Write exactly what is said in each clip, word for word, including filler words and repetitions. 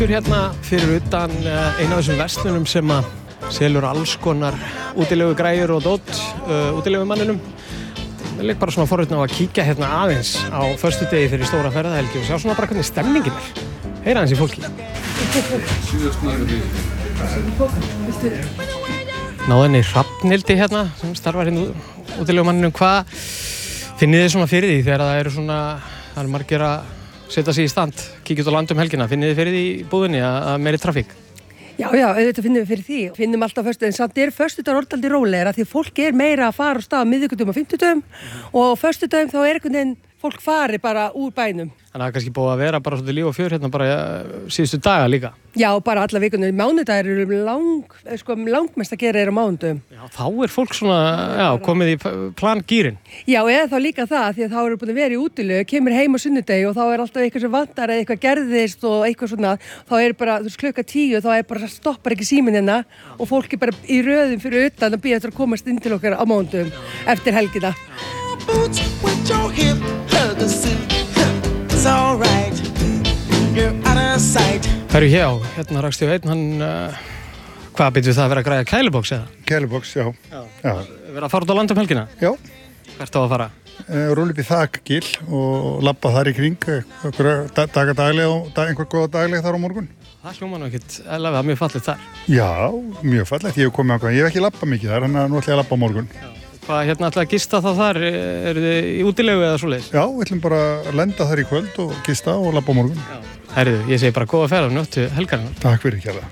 Hérna fyrir utan eina af þessum verslunum sem að selur alls konar útilegu græjur og dót uh, útilegu manninum. Ég leik bara svona forvitni á að kíkja hérna aðeins á föstudegi fyrir stóra ferðahelgi og sjá svona bara hvernig stemningin er. Heyra aðeins í fólki. Náðinni Hrafnhildi hérna sem starfar hérna útilegu manninum. Hvað finnið þið svona fyrir því þegar það eru svona, það eru margir að setja sig í stand, kíkja út á land um helgina? Finnið þið fyrir því í búðinni að, að meiri trafík? Já, já, auðvitað finnum við fyrir því. Finnum alltaf föstudag, en samt er föstudagur orðaldi rólegri því fólk er meira að fara á stað á miðvikudögum og fimmtudögum og á föstudögum þá er einhvern veginn fólk fari bara úr bænum. Þannig að það er kannski búið að vera bara svolítið líf og fjör hérna bara ja, síðustu daga líka. Já, bara alla vikunum. Mánudagar eru lang, sko, langmest að gera er á mánudögum. Já, þá er fólk svona, já, komið í plangýrin. Já, eða þá líka það, því að þá eru búin að vera í útilegu, kemur heim á sunnudegi og þá er alltaf eitthvað sem vantar eða eitthvað gerðist og eitthvað svona, þá er bara, þú veist, klukka tíu, þá er bara stoppar ekki síminn hérna og fólk er bara í röðum fyrir utan að bíða eftir að komast inn til okkar á mánudögum eftir helgina. Það eru hjá, hérna rakst ég einn, hann, uh, hvað byrjuð það að vera að græja kæluboks eða? Kæluboks, já. Já. já. Verða að fara út á land um helgina? Já. Hvert á að fara? Uh, Rúla upp í þakgil og labba þar í kring, einhverja daga daglega og einhver góða daglega þar á morgun. Það hljóma nú ekkert, eða það er mjög fallegt þar. Já, mjög fallegt, ég hef komið ákveð, ég hef ekki labbað mikið þar, þannig að nú ætla ég að labba á morgun. Já. Hvað hérna ætlaði að gista þá þar? Eru þið í útilegu eða svoleiðis? Já, við ætlum bara að lenda þar í kvöld og gista og labba á morgun. Já. Herðu, ég segi bara góða ferð og njóttu helgarinnar. Takk fyrir kjærlega.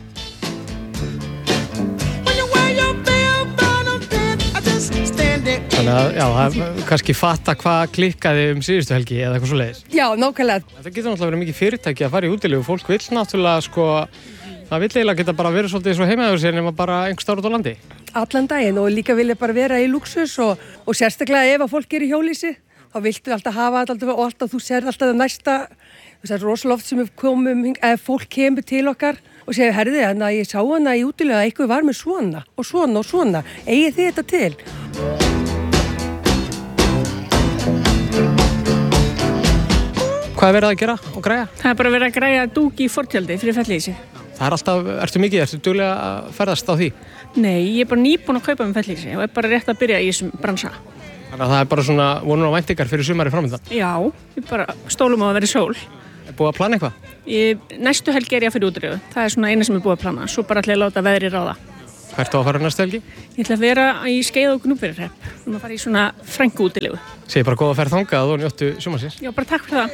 Þannig að, já, það er kannski fatta hvað klikkaði um síðustu helgi eða eitthvað svoleiðis. Já, nákvæmlega. Það getur náttúrulega verið mikið fyrirtæki að fara í útilegu. Fólk vill náttúrulega, sko, það vill eiginlega geta bara verið svolítið svo heimaður sér nema bara einhvers staðar út á landi. Allan daginn og líka vilja bara vera í luxus og, og sérstaklega ef að fólk er í hjólísi, þá viltu alltaf hafa alltaf og alltaf þú sér alltaf það næsta, þess að rosalega oft sem við komum, ef fólk kemur til okkar og segir, herði, þannig að ég sá hana í útilegu að eitthvað var með svona og svona og svona, eigið þið þetta til? Hvað er verið að gera og græja? Það er bara verið að græja dúk í fortjaldi fyrir Fellihýsi. Það er alltaf, ertu mikið, ertu duglega að ferðast á því? Nei, ég er bara nýbúin að kaupa með Fellihýsi og er bara rétt að byrja í þessum bransa. Þannig að það er bara svona vonur og væntingar fyrir sumari framöndan? Já, ég bara stólum á að vera sól. Er búið að plana eitthvað? Ég, næstu helgi er ég að fyrir útilegu. Það er svona eina sem er búið að plana. Svo bara ætla ég að láta veðri ráða. Hvert á að fara næstu helgi? Ég ætla að vera í Skeið og Gnúpverjahrepp. Við erum að fara í svona frænku útilegu. Segir bara góða ferð þangað og njóttu sumarsins. Já, bara takk fyrir það.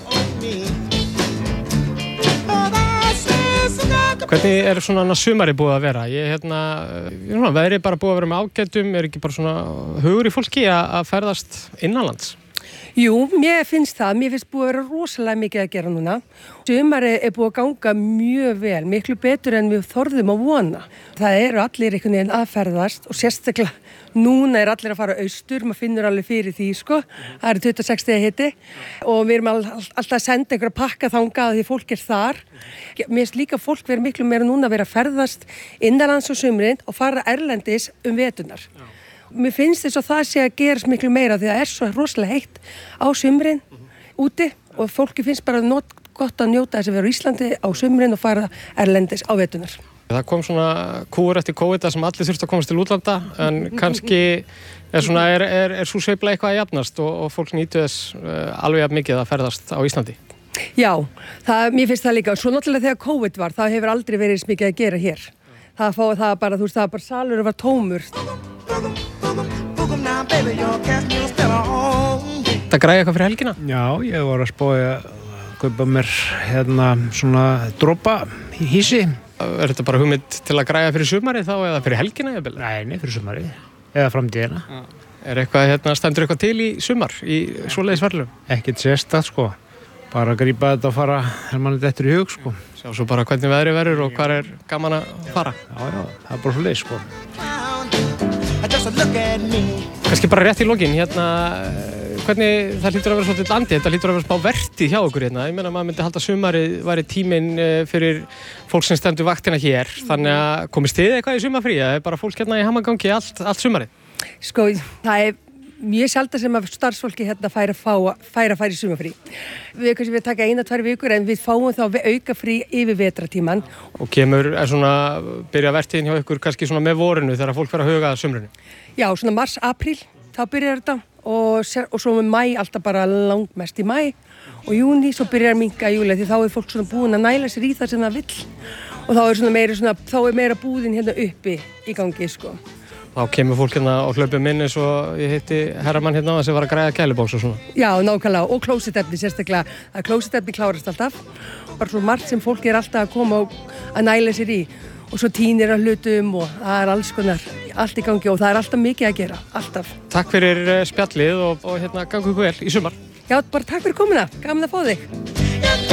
Hvernig er svona sumari búið að vera? Ég hérna, svona, veðrið bara búið að vera með ágætum, er ekki bara svona hugur í fólki að ferðast innanlands? Jú, mér finnst það, mér finnst búið að vera rosalega mikið að gera núna. Sumari er búið að ganga mjög vel, miklu betur en við þorðum að vona. Það eru allir einhvern veginn að ferðast og sérstaklega núna er allir að fara austur, maður finnur alveg fyrir því, sko. Það eru tuttugu og sex stiga hiti og við erum alltaf að senda einhverja pakka þangað því fólk er þar. Mér finnst líka fólk verið miklu meira núna að vera að ferðast innanlands á sumrin og fara erlendis um veturnar. Mér finnst þess að það sé að gerast miklu meira því að það er svo rosalega heitt á sumrin úti og fólki finnst bara not, gott að njóta þess að vera í Íslandi á sumrin og fara erlendis á veturnar. Það kom svona kúur eftir COVID sem allir þurftu að komast til útlanda en kannski er, svona, er, er, er svo sveifla eitthvað að jafnast og, og fólk nýtu þess uh, alveg jafn mikið að ferðast á Íslandi. Já, það, mér finnst það líka. Svo náttúrulega þegar COVID var, það hefur aldrei verið eins mikið að gera hér. Það, það bara, þú veist, það bara salur var tómur. Það græði eitthvað fyrir helgina? Já, ég var að spója að kaupa mér hérna svona dropa í hísi. Er þetta bara hugmynd til að græða fyrir sumarið þá eða fyrir helgina? Nei, nei, fyrir sumarið. Eða framtíðina. Ja. Er eitthvað, hérna, stendur eitthvað til í sumar í svoleiðis verðlum? Ekkert sérstakt, sko. Bara að grípa þetta og fara þegar mann er dettur í hug, sko. Sjá svo bara hvernig veðrið verður og hvað er gaman að fara. Já, já, það er bara svo leið, sko. Kannski bara rétt í lokin, hérna, hvernig það hlýtur að vera svolítið landi, þetta hlýtur að vera smá vertíð hjá okkur hérna. Ég meina að maður myndi halda sumarið væri tíminn fyrir fólk sem stendur vaktina hér, þannig að komist þið eitthvað í sumarfrí, það er bara fólk hérna í hamagangi allt, allt sumarið? Sko, það er mjög sjaldar sem að starfsfólki hérna færa að fá, færa að færa í sumafrí. Við kannski við taka eina, tvær vikur en við fáum þá auka frí yfir vetratíman. Og kemur, er svona, byrja vertíðin hjá ykkur kannski svona með vorinu þegar fólk fer að huga að sumrinu? Já, svona mars, apríl, þá byrjar þetta og, og svo með mæ alltaf bara langmest í mæ og júni svo byrjar að minnka í júli því þá er fólk svona búin að næla sér í það sem það vill og þá er svona meira, svona, þá er meira búðin hérna uppi í gangi, sko. Þá kemur fólk hérna og hlaupið minni svo ég hitti herramann hérna á þess að var að græða gælubóks og svona. Já, nákvæmlega, og klósettefni sérstaklega, að klósettefni klárast alltaf, bara svo margt sem fólk er alltaf að koma og að næla sér í og svo tínir að hlutum og það er alls konar, allt í gangi og það er alltaf mikið að gera, alltaf. Takk fyrir spjallið og, og hérna gangu ykkur vel í sumar. Já, bara takk fyrir komuna, gaman að fá þig.